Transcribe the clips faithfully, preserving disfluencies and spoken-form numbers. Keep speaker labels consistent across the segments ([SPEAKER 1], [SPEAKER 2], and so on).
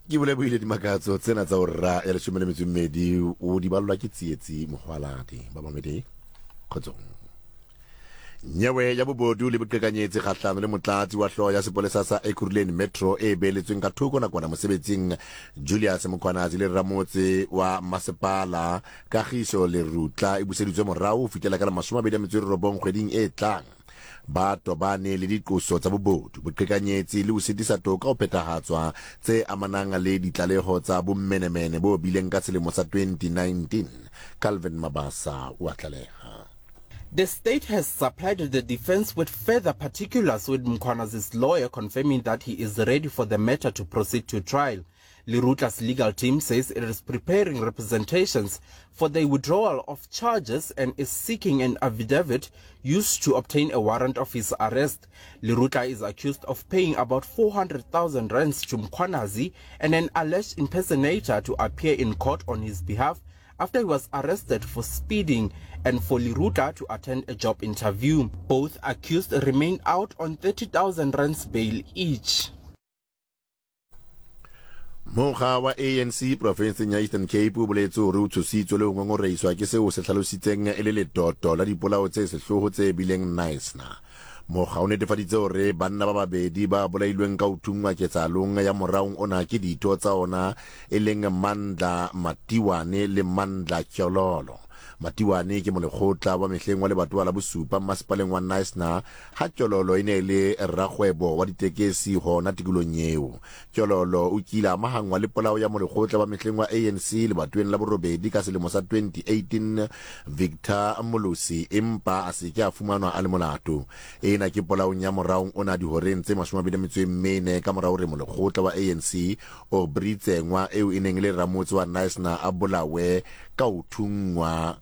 [SPEAKER 1] Ke bole buile di makatso tsena tsa orra ya leshome le metso e mmedi o di balwa ke tsietsi mohwaladi ba mamedi khotsong. Nyewe ya bobodu le boqhekanyetsi kgahlano le motlatsi wa hloho ya sepolesa sa Ekurhuleni Metro e beletsweng ka thoko nakwana mosebetsing Julius Mkhwanazi le ramotse wa masepala Kagiso le Rutla e buseditswe morao ho fitela ka mashome a mabedi a metso e robong kgweding e tlang. Ba tobane le diqoso tsa bobodu boqhekanyetsi le ho sitisa toka ho phethahatswa tse amanang le ditlaleho tsa bommenemene bo bileng ka selemo sa twenty nineteen. Calvin Mabasa wa tlaleha.
[SPEAKER 2] The state has supplied the defense with further particulars, with Mkhwanazi's lawyer confirming that he is ready for the matter to proceed to trial. Lirutla's legal team says it is preparing representations for the withdrawal of charges and is seeking an affidavit used to obtain a warrant of his arrest. Lirutla is accused of paying about four hundred thousand rands to Mkhwanazi and an alleged impersonator to appear in court on his behalf after he was arrested for speeding and for Lirutla to attend a job interview. Both accused remain out on thirty thousand rands bail each.
[SPEAKER 1] Mokga wa A N C provinseng ya Eastern Cape o boletse hore o tshositswe le ho ngongoreiswa ke seo se hlalositseng e le letoto la dipolao tse sehloho tse bileng Naisna. Mokga o netefaditse hore banna ba babedi ba bolailweng ka ho thungwa ketsalong ya moraong ona ke ditho tsa ona e leng Mandla Matiwane le Mandla Kyololo. Matiwane ke molekgotla wa mehleng wa lebatowa la bosupa masepaleng wa Naisna ha Kyololo ine le ragwebo wa ditekesi hona tikolong eo. Kyololo o kila mahangwa le polao ya molekgotla wa mehleng wa A N C lebatoweng la borobedi ka selemo sa twenty eighteen Victor Molusi empa a se ke a fumanwa a le molato. Ena ke polaong ya moraong ona dihoreng tse mashome a mabedi a metso e mene ka morao re molekgotla wa A N C o britsengwa eo e neng le ramotse wa Naisna a bolawe ka ho thungwa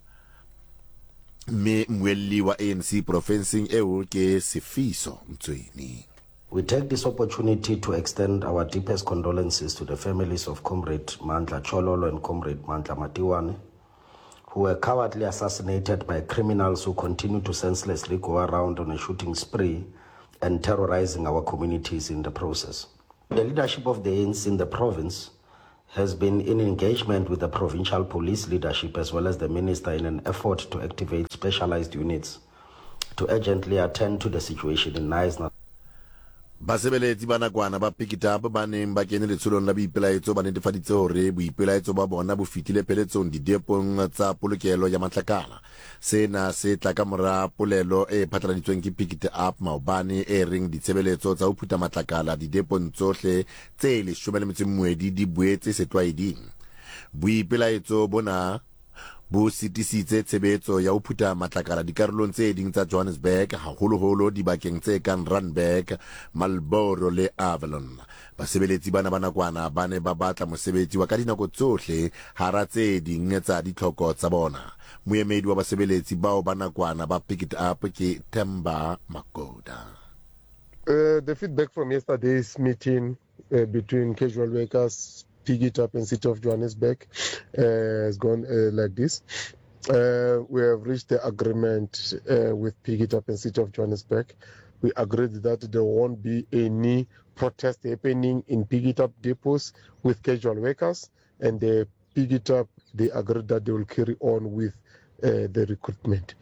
[SPEAKER 1] me mweli wa A N C provincing eo ke Sifiso Mtsweni.
[SPEAKER 3] We take this opportunity to extend our deepest condolences to the families of Comrade Mandla Chololo and Comrade Mandla Matiwane, who were cowardly assassinated by criminals who continue to senselessly go around on a shooting spree and terrorizing our communities in the process. The leadership of the A N C in the province has been in engagement with the provincial police leadership as well as the minister in an effort to activate specialized units to urgently attend to the situation in Naisna.
[SPEAKER 1] Basebeletsi ba nakwana ba pick it up ba neng ba kene letsholong la boipelaetso ba netefaditse hore boipelaetso ba bona bo fitile peletsong didepong tsa polokelo ya matlakala. Sena se tla ka mora polelo e phatlaladitsweng ke pick it up maobane e reng ditshebeletso tsa ho phuta matlakala didepong tsohle tse leshome le metso e mmedi di boetse setwaeding. Boipelaetso bona bo sitisitse tshebetso ya ho phuta matlakala dikarolong tse ding tsa Johannesburg haholoholo dibakeng tse kang Randburg, Marlborough le Avalon. Basebeletsi bana ba nakwana ba ne ba batla mosebetsi wa ka dinako tsohle hara tse ding tsa ditlhoko tsa bona. Moemedi wa basebeletsi bao ba nakwana ba pick it up ke Themba Makoda.
[SPEAKER 4] Uh, the feedback from yesterday's meeting uh, between casual workers, Pick It Up and City of Johannesburg uh, has gone uh, like this. Uh, we have reached the agreement uh, with Pick It Up and City of Johannesburg. We agreed that there won't be any protest happening in Pick It Up depots with casual workers, and the Pick It Up, they agreed that they will carry on with uh, the recruitment.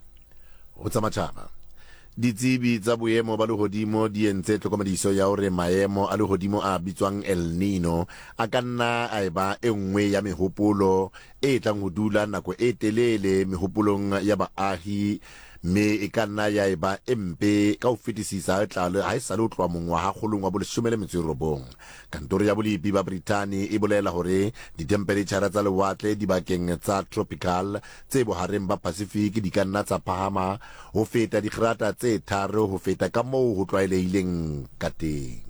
[SPEAKER 1] Ditsebi tsa boemo ba lehodimo di entse tlhokomediso ya hore maemo a lehodimo a bitswang El Nino a ka nna a eba e nngwe ya mehopolo e tlang ho dula nako e telele mehopolong ya baahi me e ka nna ya eba empe ka ho fetisisa tlalo ha e sa le ho tloha mongwaga kgolong wa bo leshome le metso e robong. Kantoro ya bolipi ba Britane e bolela hore ditemperature tsa lewatle di bakeng tsa tropical tse bohareng ba Pacific di ka nna tsa phahama ho feta digrata tse tharo ho feta ka moo ho tlwaelehileng ka teng.